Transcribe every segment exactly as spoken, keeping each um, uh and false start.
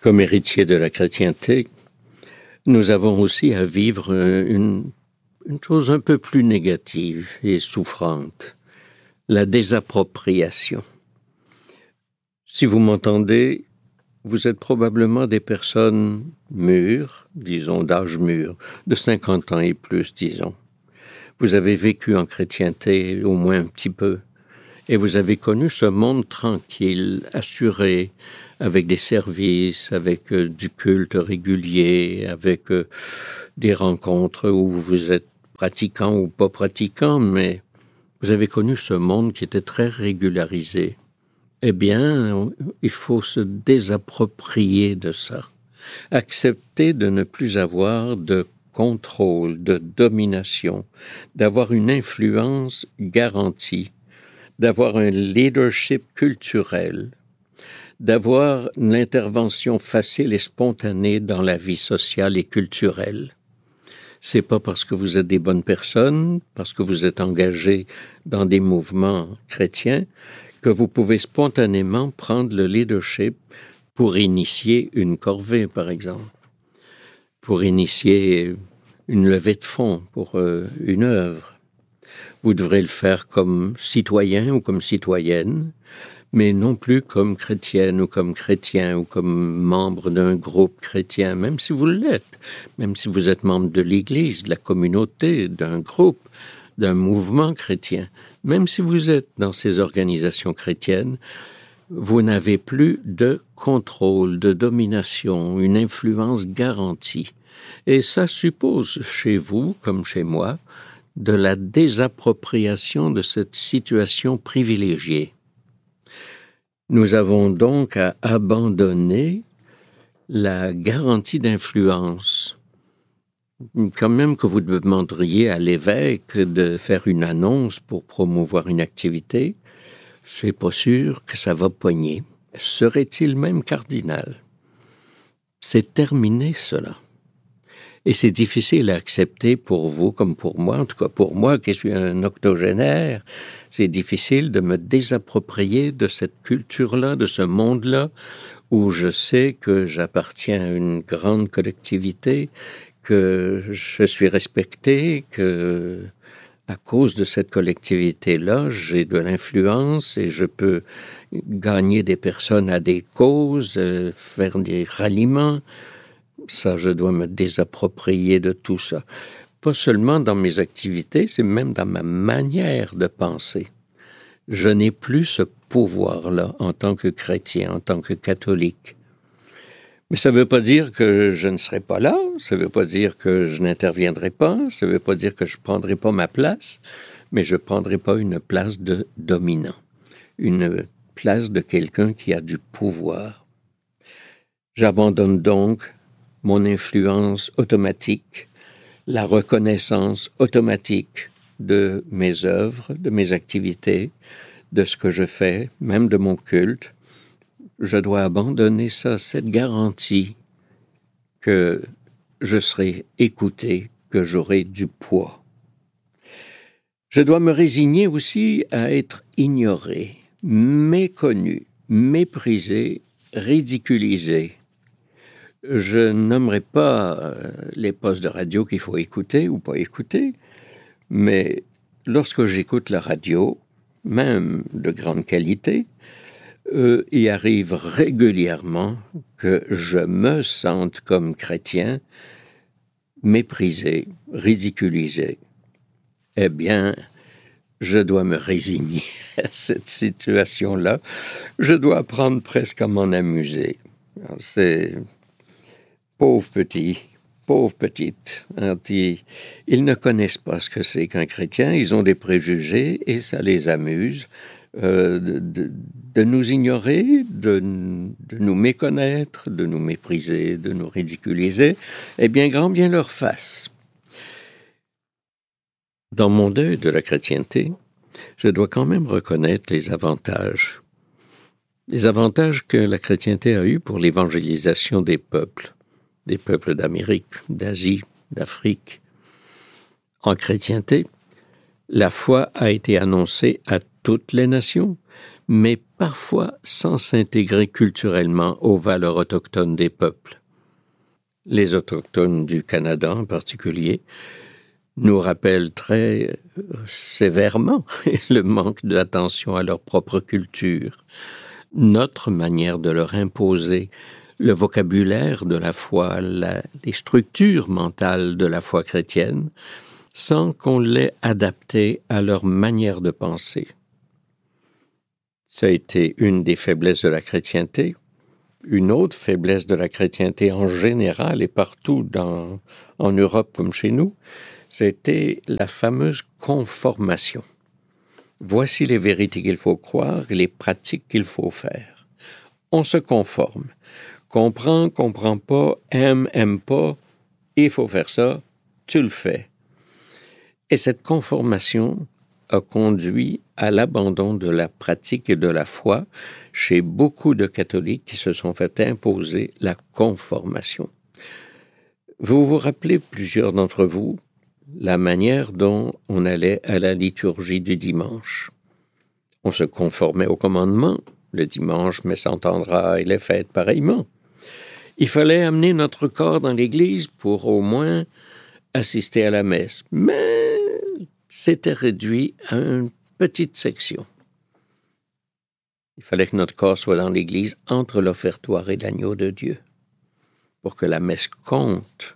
Comme héritiers de la chrétienté, nous avons aussi à vivre une, une chose un peu plus négative et souffrante, la désappropriation. Si vous m'entendez, vous êtes probablement des personnes mûres, disons d'âge mûr, de cinquante ans et plus, disons. Vous avez vécu en chrétienté au moins un petit peu, et vous avez connu ce monde tranquille, assuré, avec des services, avec euh, du culte régulier, avec euh, des rencontres où vous êtes pratiquant ou pas pratiquant, mais vous avez connu ce monde qui était très régularisé. Eh bien, il faut se désapproprier de ça. Accepter de ne plus avoir de contrôle, de domination, d'avoir une influence garantie, d'avoir un leadership culturel, d'avoir une intervention facile et spontanée dans la vie sociale et culturelle. C'est pas parce que vous êtes des bonnes personnes, parce que vous êtes engagés dans des mouvements chrétiens, que vous pouvez spontanément prendre le leadership pour initier une corvée, par exemple, pour initier une levée de fonds pour euh, une œuvre. Vous devrez le faire comme citoyen ou comme citoyenne, mais non plus comme chrétienne ou comme chrétien ou comme membre d'un groupe chrétien, même si vous l'êtes, même si vous êtes membre de l'Église, de la communauté, d'un groupe, d'un mouvement chrétien. Même si vous êtes dans ces organisations chrétiennes, vous n'avez plus de contrôle, de domination, une influence garantie. Et ça suppose chez vous, comme chez moi, de la désappropriation de cette situation privilégiée. Nous avons donc à abandonner la garantie d'influence. Quand même que vous demanderiez à l'évêque de faire une annonce pour promouvoir une activité, c'est pas sûr que ça va poigner. Serait-il même cardinal? C'est terminé, cela. Et c'est difficile à accepter pour vous comme pour moi, en tout cas pour moi qui suis un octogénaire, c'est difficile de me désapproprier de cette culture-là, de ce monde-là, où je sais que j'appartiens à une grande collectivité, que je suis respecté, que à cause de cette collectivité-là, j'ai de l'influence et je peux gagner des personnes à des causes, euh, faire des ralliements. Ça, je dois me désapproprier de tout ça. Pas seulement dans mes activités, c'est même dans ma manière de penser. Je n'ai plus ce pouvoir-là en tant que chrétien, en tant que catholique. Mais ça ne veut pas dire que je ne serai pas là, ça ne veut pas dire que je n'interviendrai pas, ça ne veut pas dire que je ne prendrai pas ma place, mais je ne prendrai pas une place de dominant, une place de quelqu'un qui a du pouvoir. J'abandonne donc mon influence automatique, la reconnaissance automatique de mes œuvres, de mes activités, de ce que je fais, même de mon culte. Je dois abandonner ça, cette garantie que je serai écouté, que j'aurai du poids. Je dois me résigner aussi à être ignoré, méconnu, méprisé, ridiculisé. Je nommerai pas les postes de radio qu'il faut écouter ou pas écouter, mais lorsque j'écoute la radio, même de grande qualité, Euh, il arrive régulièrement que je me sente comme chrétien méprisé, ridiculisé. Eh bien, je dois me résigner à cette situation-là. Je dois apprendre presque à m'en amuser. Alors, c'est pauvre petit, pauvre petite. Alors, ils, ils ne connaissent pas ce que c'est qu'un chrétien. Ils ont des préjugés et ça les amuse. Euh, de, de, de nous ignorer, de, de nous méconnaître, de nous mépriser, de nous ridiculiser, eh bien, grand bien leur fasse. Dans mon deuil de la chrétienté, je dois quand même reconnaître les avantages. Les avantages que la chrétienté a eus pour l'évangélisation des peuples, des peuples d'Amérique, d'Asie, d'Afrique. En chrétienté, la foi a été annoncée à toutes les nations, mais parfois sans s'intégrer culturellement aux valeurs autochtones des peuples. Les Autochtones du Canada en particulier nous rappellent très sévèrement le manque d'attention à leur propre culture, notre manière de leur imposer le vocabulaire de la foi, la, les structures mentales de la foi chrétienne, sans qu'on l'ait adapté à leur manière de penser. Ça a été une des faiblesses de la chrétienté. Une autre faiblesse de la chrétienté en général et partout dans, en Europe comme chez nous, c'était la fameuse conformation. Voici les vérités qu'il faut croire et les pratiques qu'il faut faire. On se conforme. Comprend, comprend pas, aime, aime pas, il faut faire ça, tu le fais. Et cette conformation a conduit à l'abandon de la pratique et de la foi chez beaucoup de catholiques qui se sont fait imposer la conformation. Vous vous rappelez, plusieurs d'entre vous, la manière dont on allait à la liturgie du dimanche. On se conformait au commandement. Le dimanche, messe entendra et les fêtes pareillement. Il fallait amener notre corps dans l'église pour au moins assister à la messe. Mais c'était réduit à une petite section. Il fallait que notre corps soit dans l'église entre l'offertoire et l'agneau de Dieu pour que la messe compte.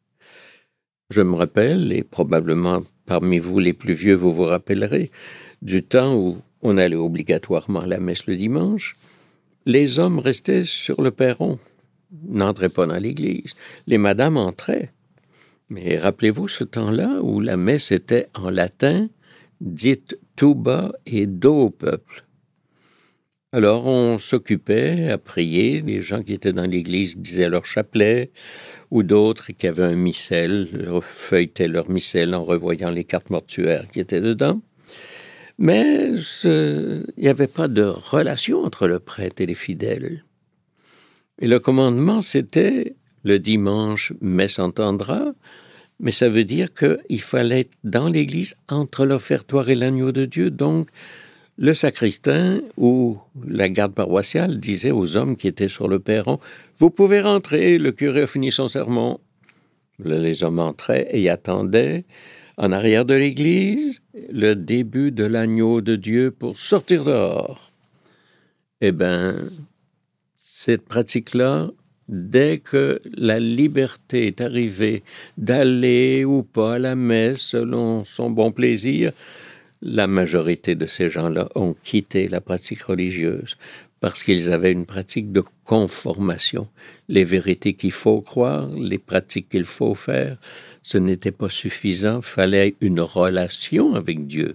Je me rappelle, et probablement parmi vous les plus vieux, vous vous rappellerez, du temps où on allait obligatoirement à la messe le dimanche, les hommes restaient sur le perron, n'entraient pas dans l'église. Les madames entraient. Mais rappelez-vous ce temps-là où la messe était en latin, dite tout bas et dos au peuple. Alors on s'occupait à prier, les gens qui étaient dans l'église disaient leur chapelet, ou d'autres qui avaient un missel, feuilletaient leur missel en revoyant les cartes mortuaires qui étaient dedans. Mais ce, il n'y avait pas de relation entre le prêtre et les fidèles. Et le commandement, c'était le dimanche, messe entendra, mais ça veut dire qu'il fallait être dans l'église entre l'offertoire et l'agneau de Dieu. Donc, le sacristain ou la garde paroissiale disait aux hommes qui étaient sur le perron, « Vous pouvez rentrer, le curé a fini son sermon. » Les hommes entraient et attendaient, en arrière de l'église, le début de l'agneau de Dieu pour sortir dehors. Eh bien, cette pratique-là, dès que la liberté est arrivée d'aller ou pas à la messe selon son bon plaisir, la majorité de ces gens-là ont quitté la pratique religieuse parce qu'ils avaient une pratique de conformation. Les vérités qu'il faut croire, les pratiques qu'il faut faire, ce n'était pas suffisant, il fallait une relation avec Dieu.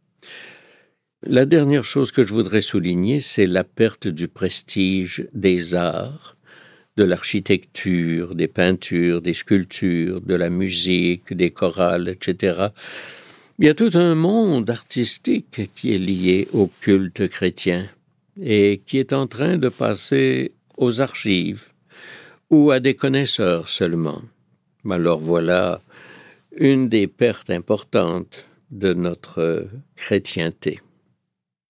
La dernière chose que je voudrais souligner, c'est la perte du prestige des arts, de l'architecture, des peintures, des sculptures, de la musique, des chorales, et cetera. Il y a tout un monde artistique qui est lié au culte chrétien et qui est en train de passer aux archives ou à des connaisseurs seulement. Alors voilà une des pertes importantes de notre chrétienté.